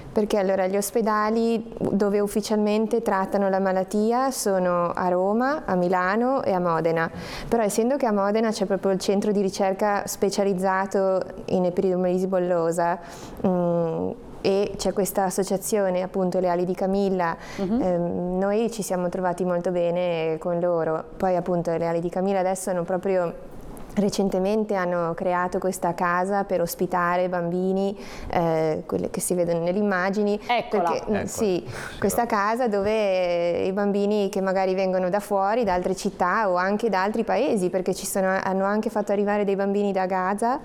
Perché allora gli ospedali dove ufficialmente trattano la malattia sono a Roma, a Milano e a Modena, però essendo che a Modena c'è proprio il centro di ricerca specializzato in epidermolisi bullosa, e c'è questa associazione, appunto, le Ali di Camilla, noi ci siamo trovati molto bene con loro. Poi appunto le Ali di Camilla adesso recentemente hanno creato questa casa per ospitare bambini, quelle che si vedono nelle immagini. Eccola. Perché, sì, questa casa dove i bambini che magari vengono da fuori, da altre città o anche da altri paesi, perché hanno anche fatto arrivare dei bambini da Gaza,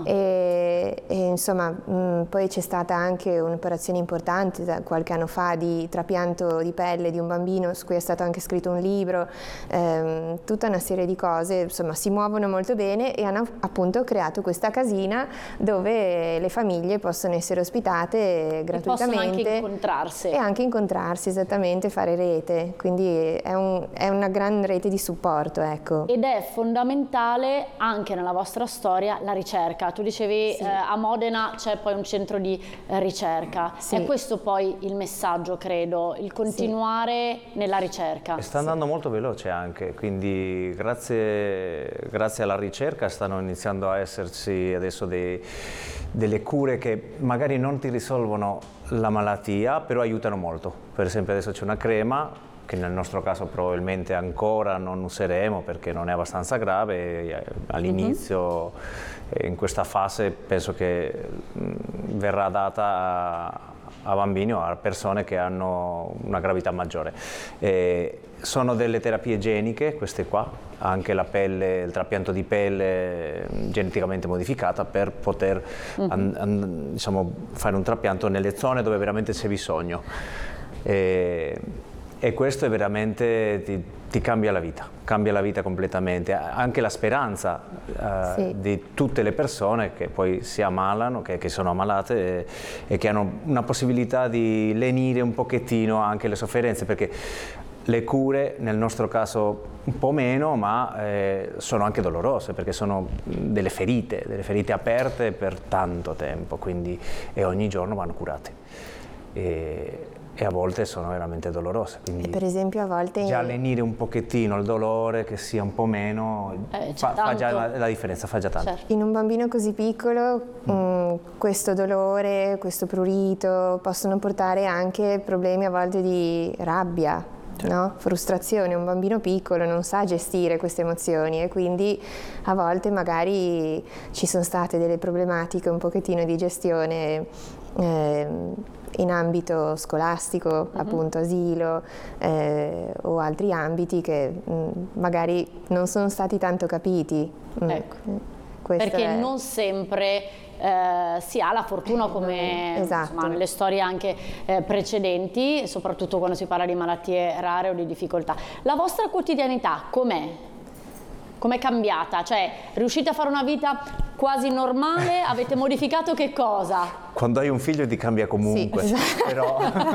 e insomma poi c'è stata anche un'operazione importante qualche anno fa di trapianto di pelle di un bambino, su cui è stato anche scritto un libro, tutta una serie di cose, insomma si muovono molto bene e hanno appunto creato questa casina dove le famiglie possono essere ospitate gratuitamente. E possono anche incontrarsi. E anche incontrarsi, esattamente, fare rete, quindi è una gran rete di supporto, ecco. Ed è fondamentale anche nella vostra storia la ricerca. Tu dicevi sì. A Modena c'è poi un centro di ricerca. Sì. È questo poi il messaggio, credo, il continuare nella ricerca. E sta andando molto veloce anche, quindi grazie alla ricerca stanno iniziando a esserci adesso delle cure che magari non ti risolvono la malattia, però aiutano molto. Per esempio adesso c'è una crema che nel nostro caso probabilmente ancora non useremo perché non è abbastanza grave, all'inizio, in questa fase penso che verrà data a bambini o a persone che hanno una gravità maggiore. Sono delle terapie geniche queste qua, anche la pelle, il trapianto di pelle geneticamente modificata per poter diciamo, fare un trapianto nelle zone dove veramente c'è bisogno. E questo è veramente ti cambia la vita completamente, anche la speranza sì. di tutte le persone che poi si ammalano, che sono ammalate e che hanno una possibilità di lenire un pochettino anche le sofferenze, perché le cure nel nostro caso un po' meno, ma sono anche dolorose perché sono delle ferite aperte per tanto tempo, quindi, e ogni giorno vanno curate. E a volte sono veramente dolorose, quindi per esempio a volte già lenire un pochettino il dolore, che sia un po' meno, fa già la differenza, fa già tanto. Certo. In un bambino così piccolo questo dolore, questo prurito possono portare anche problemi a volte di rabbia, no? Frustrazione. Un bambino piccolo non sa gestire queste emozioni e quindi a volte magari ci sono state delle problematiche un pochettino di gestione in ambito scolastico, appunto asilo o altri ambiti che magari non sono stati tanto capiti. Ecco. Perché non sempre si ha la fortuna, come esatto. insomma, nelle storie anche precedenti, soprattutto quando si parla di malattie rare o di difficoltà. La vostra quotidianità com'è? Com'è cambiata? Cioè, riuscite a fare una vita quasi normale? Avete modificato che cosa? Quando hai un figlio ti cambia comunque, sì, esatto. Però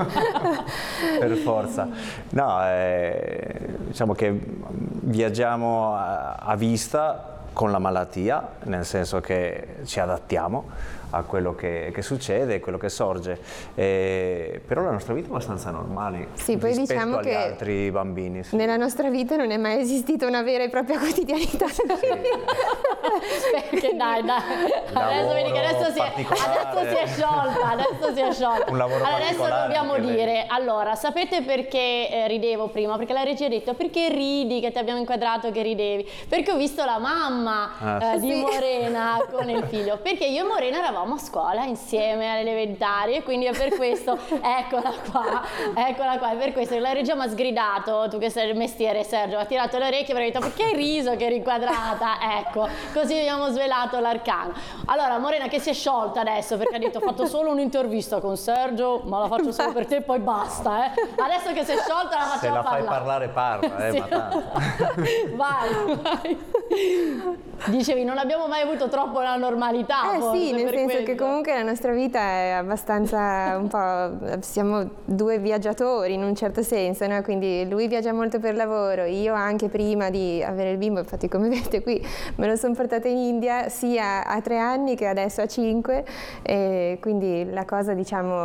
per forza. No, diciamo che viaggiamo a vista con la malattia, nel senso che ci adattiamo a quello che succede, quello che sorge, però la nostra vita è abbastanza normale, sì, poi rispetto diciamo agli altri bambini. Sì. Nella nostra vita non è mai esistita una vera e propria quotidianità. Sì. Perché dai, adesso vedi che adesso si è sciolta, Un lavoro adesso dobbiamo dire, allora, sapete perché ridevo prima? Perché la regia ha detto, perché ridi, che ti abbiamo inquadrato che ridevi? Perché ho visto la mamma di Morena con il figlio, perché io e Morena eravamo a scuola insieme alle elementari e quindi è per questo, eccola qua, è per questo che la regia mi ha sgridato, tu che sei il mestiere Sergio, ha tirato le orecchie e mi ha detto perché hai riso che eri inquadrata, ecco, così abbiamo svelato l'arcano. Allora Morena che si è sciolta adesso perché ha detto ho fatto solo un'intervista con Sergio, ma la faccio solo per te poi basta, adesso che si è sciolta la facciamo parlare. Se la fai parla, sì. Ma tanto. Vai. Dicevi, non abbiamo mai avuto troppo la normalità. Sì, nel senso che comunque la nostra vita è abbastanza siamo due viaggiatori in un certo senso, no? Quindi lui viaggia molto per lavoro, io anche prima di avere il bimbo, infatti come vedete qui me lo sono portata in India sia a 3 anni che adesso a 5, e quindi la cosa diciamo